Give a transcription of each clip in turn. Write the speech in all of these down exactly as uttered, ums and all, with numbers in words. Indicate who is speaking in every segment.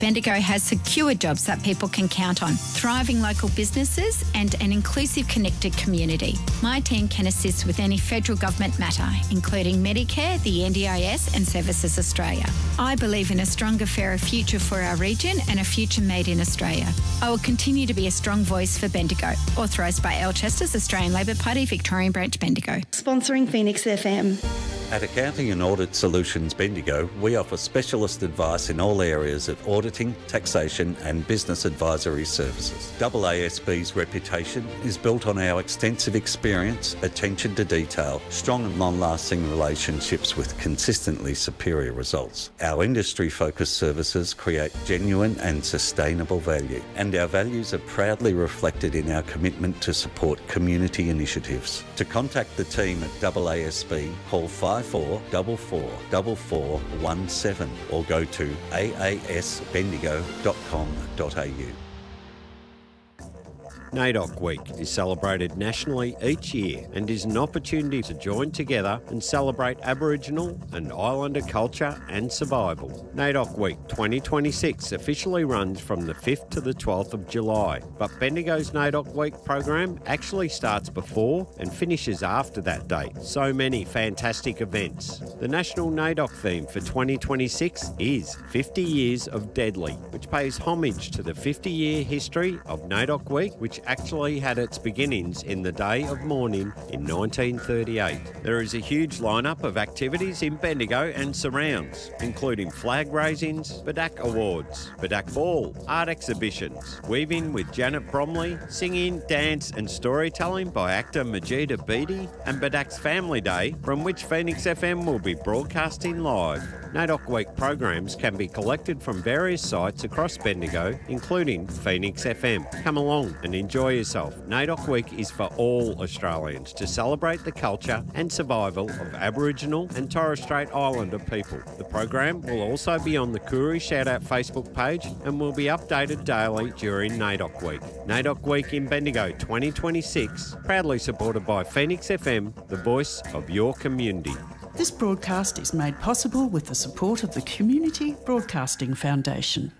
Speaker 1: Bendigo has secure jobs that people can count on, thriving local businesses and an inclusive connected community. My team can assist with any federal government matter, including Medicare, the N D I S and Services Australia. I believe in a stronger, fairer future for our region and a future made in Australia. I will continue to be a strong voice for Bendigo. Authorised by Alchester's Australian Labor Party, Victorian Branch, Bendigo.
Speaker 2: Sponsoring Phoenix F M.
Speaker 3: At Accounting and Audit Solutions Bendigo, we offer specialist advice in all areas of auditing, taxation and business advisory services. A A S B's reputation is built on our extensive experience, attention to detail, strong and long-lasting relationships with consistently superior results. Our industry-focused services create genuine and sustainable value, and our values are proudly reflected in our commitment to support community initiatives. To contact the team at A A S B, call five four four four four four one seven or go to a a s bendigo dot com dot a u.
Speaker 4: NAIDOC Week is celebrated nationally each year and is an opportunity to join together and celebrate Aboriginal and Islander culture and survival. NAIDOC Week twenty twenty-six officially runs from the fifth to the twelfth of July, but Bendigo's NAIDOC Week program actually starts before and finishes after that date. So many fantastic events. The national NAIDOC theme for twenty twenty-six is fifty years of Deadly, which pays homage to the fifty-year history of NAIDOC Week, which actually had its beginnings in the day of mourning in nineteen thirty-eight. There is a huge lineup of activities in Bendigo and surrounds, including flag raisings, Badak Awards, Badak Ball, art exhibitions, weaving with Janet Bromley, singing, dance and storytelling by actor Majida Beatty, and Badak's Family Day, from which Phoenix F M will be broadcasting live. NAIDOC Week programs can be collected from various sites across Bendigo, including Phoenix F M. Come along and enjoy yourself. NAIDOC Week is for all Australians to celebrate the culture and survival of Aboriginal and Torres Strait Islander people. The program will also be on the Koori Shoutout Facebook page and will be updated daily during NAIDOC Week. NAIDOC Week in Bendigo twenty twenty-six, proudly supported by Phoenix F M, the voice of your community.
Speaker 5: This broadcast is made possible with the support of the Community Broadcasting Foundation.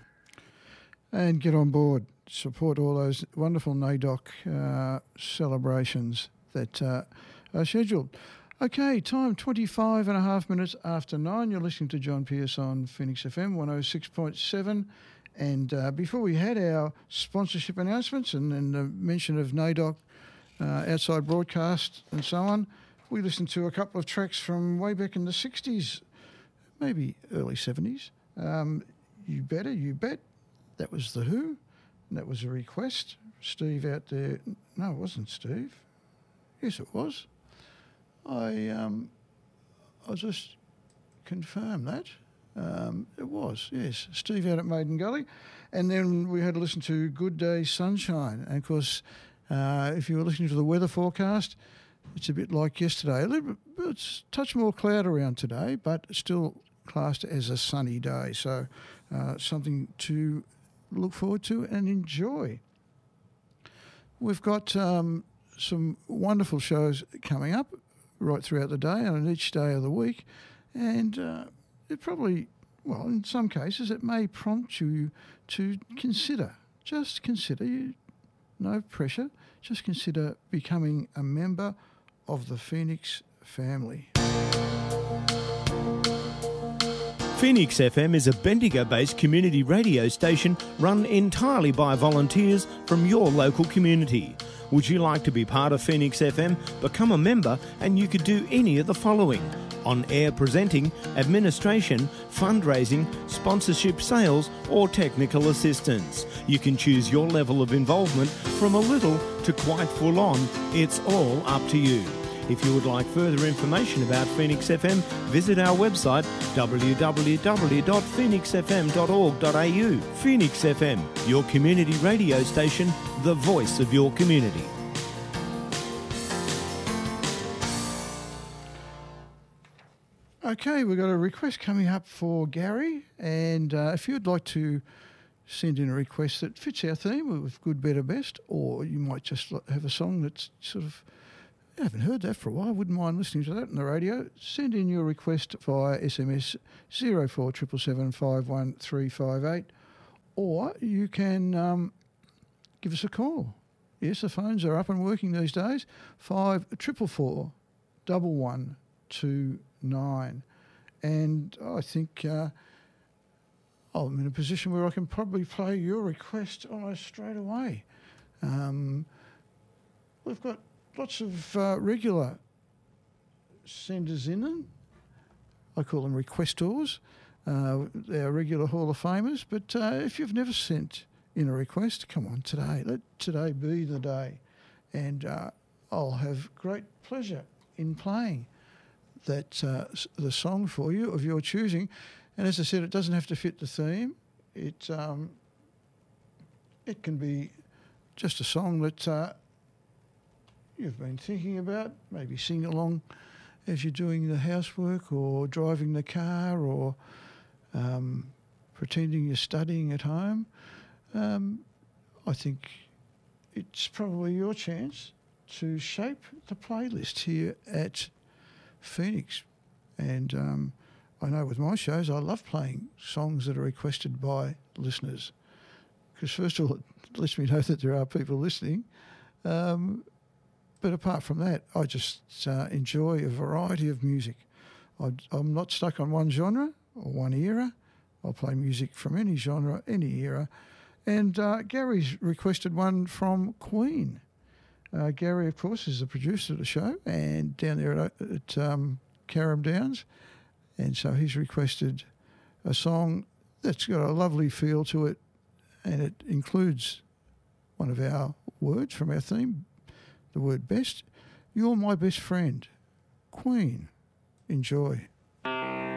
Speaker 6: And get on board. Support all those wonderful NAIDOC uh, celebrations that uh, are scheduled. Okay, time twenty-five and a half minutes after nine. You're listening to John Pierce on Phoenix F M one oh six point seven. And uh, before we had our sponsorship announcements and, and the mention of NAIDOC uh, outside broadcast and so on, we listened to a couple of tracks from way back in the sixties, maybe early seventies. Um, you Better, You Bet. That was The Who. And that was a request. Steve out there. No, it wasn't Steve. Yes, it was. I um, I'll just confirm that. Um, it was, yes. Steve out at Maiden Gully. And then we had to listen to Good Day Sunshine. And, of course, uh, if you were listening to the weather forecast, it's a bit like yesterday. A little bit, it's a touch more cloud around today, but still classed as a sunny day. So uh, something to look forward to and enjoy. We've got um, some wonderful shows coming up right throughout the day and on each day of the week. And uh, it probably, well, in some cases, it may prompt you to consider, just consider, you, no pressure, just consider becoming a member of the Phoenix family.
Speaker 7: Phoenix F M is a Bendigo-based community radio station run entirely by volunteers from your local community. Would you like to be part of Phoenix F M? Become a member and you could do any of the following: on-air presenting, administration, fundraising, sponsorship, sales or technical assistance. You can choose your level of involvement from a little to quite full on. It's all up to you. If you would like further information about Phoenix F M, visit our website w w w dot phoenix f m dot org dot a u. Phoenix F M, your community radio station, the voice of your community.
Speaker 6: Okay, we've got a request coming up for Gary, and uh, if you'd like to send in a request that fits our theme with Good, Better, Best, or you might just have a song that's sort of, I haven't heard that for a while, I wouldn't mind listening to that on the radio, send in your request via S M S zero four seven seven five one three five eight or you can um, give us a call. Yes, the phones are up and working these days. Five triple four, double one two nine, and I think uh, I'm in a position where I can probably play your request almost straight away. Um, we've got lots of uh, regular senders in them. I call them requestors. Uh, they're regular Hall of Famers. But uh, if you've never sent in a request, come on today. Let today be the day. And uh, I'll have great pleasure in playing that uh, the song for you of your choosing. And as I said, it doesn't have to fit the theme. It um, it can be just a song that uh, you've been thinking about, maybe sing along as you're doing the housework or driving the car or um, pretending you're studying at home. Um, I think it's probably your chance to shape the playlist here at Phoenix. And um, I know with my shows, I love playing songs that are requested by listeners because, first of all, it lets me know that there are people listening. Um, but apart from that, I just uh, enjoy a variety of music. I, I'm not stuck on one genre or one era. I'll play music from any genre, any era. And uh, Gary's requested one from Queen. Uh, Gary, of course, is the producer of the show and down there at, at um, Carrum Downs. And so he's requested a song that's got a lovely feel to it, and it includes one of our words from our theme, the word best. You're My Best Friend. Queen. Enjoy.